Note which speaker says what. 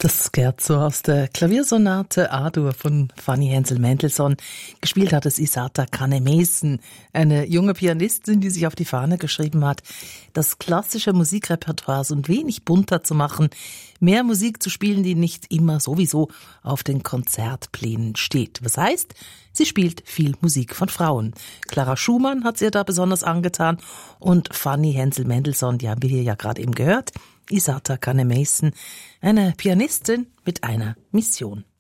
Speaker 1: Das Scherzo aus der Klaviersonate A-Dur von Fanny Hensel-Mendelssohn. Gespielt hat es Isata Canemason, eine junge Pianistin, die sich auf die Fahne geschrieben hat, das klassische Musikrepertoire so ein wenig bunter zu machen, mehr Musik zu spielen, die nicht immer sowieso auf den Konzertplänen steht. Was heißt, sie spielt viel Musik von Frauen. Clara Schumann hat sie da besonders angetan und Fanny Hensel-Mendelssohn, die haben wir hier ja gerade eben gehört, Isata Canemason, eine Pianistin mit einer Mission.